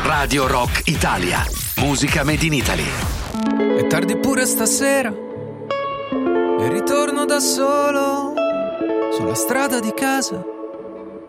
Radio Rock Italia. Musica made in Italy. È tardi pure stasera e ritorno da solo sulla strada di casa.